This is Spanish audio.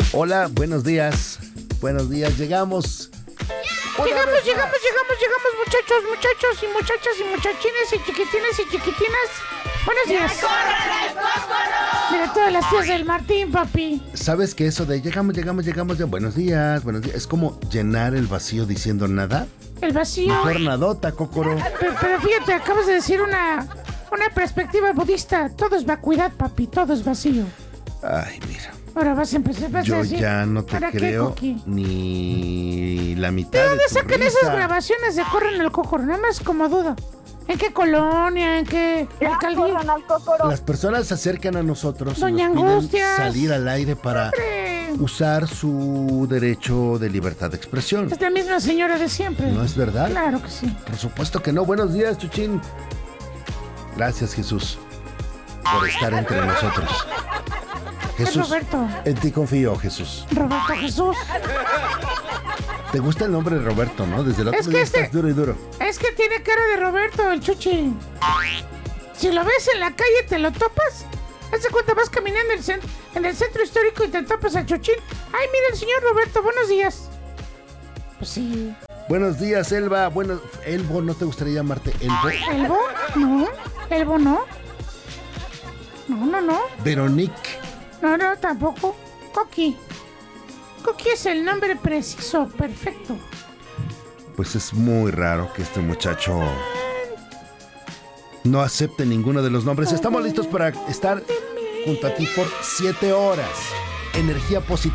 Hola, buenos días. Buenos días, llegamos. Llegamos, muchachos y muchachas y muchachines y chiquitines y chiquitinas. Buenos días. Mira todas las tías del Martín, papi. ¿Sabes que eso de llegamos ya? Buenos días. Es como llenar el vacío diciendo nada? El vacío. Mejor nadota, Cócoro. Pero fíjate, acabas de decir una perspectiva budista. Todo es vacuidad, papi, todo es vacío. Ay, mira. Ahora vas a empezar a Yo decir. ya no te creo ni la mitad ¿De dónde de tu sacan risa. esas grabaciones de Corre en el Cócoro? Nada más como duda. ¿En qué colonia? ¿En qué alcaldía? Las personas se acercan a nosotros y Doña nos piden Angustias. salir al aire para ¡Hombre! usar su derecho de libertad de expresión. Es la misma señora de siempre. ¿No es verdad? Claro que sí. Por supuesto que no. Buenos días, Chuchín. Gracias, Jesús, por estar entre nosotros. Jesús, Roberto. en ti confío, Jesús. Roberto Jesús. ¿Te gusta el nombre de Roberto, no? Desde el otro Es que día este- estás duro y duro. Es que tiene cara de Roberto, el Chuchi. Si lo ves en la calle, te lo topas. Haz de cuenta, vas caminando en el centro histórico y te topas al Chuchín. Ay, mira el señor Roberto, buenos días. Pues sí. Buenos días, Elba. Elbo, ¿no te gustaría llamarte Elbo? ¿Elbo? No. ¿Elbo no? No. Veronique. No, tampoco. Coqui. Coqui es el nombre preciso, perfecto. Pues es muy raro que este muchacho no acepte ninguno de los nombres. Estamos listos para estar junto a ti por 7 horas. Energía positiva.